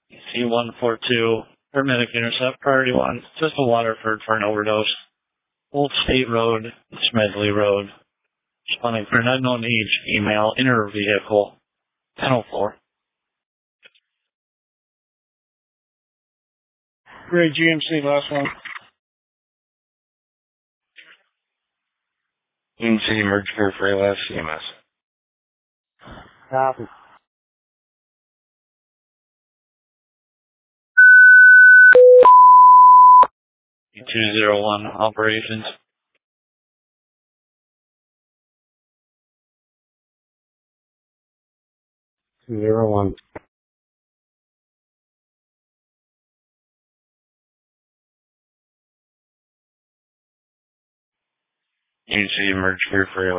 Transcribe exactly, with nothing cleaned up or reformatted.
C one four two, paramedic intercept, priority one, just a Waterford for an overdose. Old State Road, Smedley Road. Responding for an unknown age, email, inner vehicle, ten oh four. Great, G M C, last one. G M C, merge for free last C M S. Copy. two zero one, operations. two zero one. G M C, merge for free